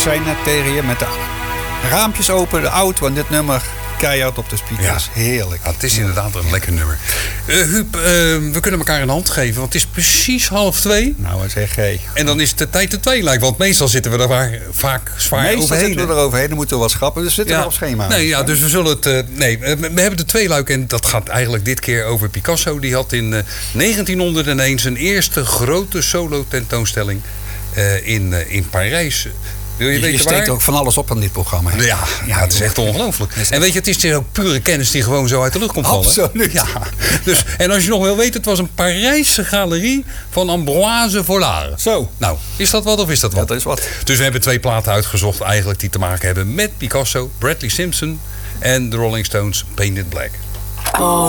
zei net tegen je, met de raampjes open, de auto en dit nummer keihard op de speakers. Ja. Heerlijk. Ja, het is inderdaad een lekker nummer. Huub, we kunnen elkaar een hand geven, want het is precies 1:30. Nou, zeg hey. En dan is het de tijd te tweeling, want meestal zitten we daar vaak zwaar overheen. Meestal zitten we eroverheen, dan moeten we wat schrappen, dus zitten we op schema. Nee, ja, dus we zullen het... we hebben de tweeluik en dat gaat eigenlijk dit keer over Picasso. Die had in 1901 zijn eerste grote solo-tentoonstelling in Parijs. Wil je weten steekt waar? ook van alles op aan dit programma. Hè? Ja, het is echt ongelooflijk. En weet je, het is ook pure kennis die gewoon zo uit de lucht komt vallen. Absoluut. Ja. Dus, en als je nog wil weten, het was een Parijse galerie van Ambroise Vollard. Zo. Nou, is dat wat of is dat wat? Dat is wat. Dus we hebben 2 platen uitgezocht eigenlijk die te maken hebben met Picasso, Bradley Simpson en de Rolling Stones Painted Black.